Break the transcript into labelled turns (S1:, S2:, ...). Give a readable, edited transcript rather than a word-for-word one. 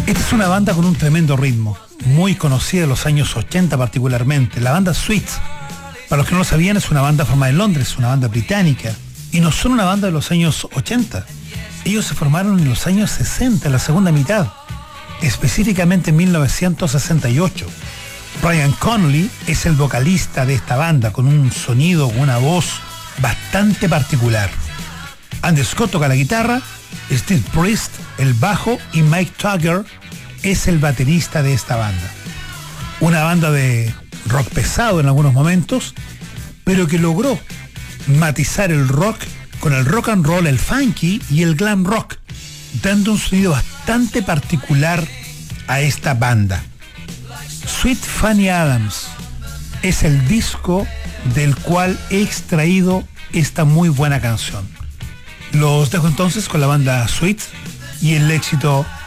S1: Esta es una banda con un tremendo ritmo, muy conocida en los años 80 particularmente, la banda Sweet. Para los que no lo sabían, es una banda formada en Londres, una banda británica, y no son una banda de los años 80. Ellos se formaron en los años 60, en la segunda mitad, específicamente en 1968. Brian Connolly es el vocalista de esta banda, con un sonido, una voz bastante particular. Andy Scott toca la guitarra, Steve Priest el bajo y Mike Tugger es el baterista de esta banda. Una banda de rock pesado en algunos momentos, pero que logró matizar el rock con el rock and roll, el funky y el glam rock, dando un sonido bastante particular a esta banda. Sweet Fanny Adams es el disco del cual he extraído esta muy buena canción. Los dejo entonces con la banda Sweet y el éxito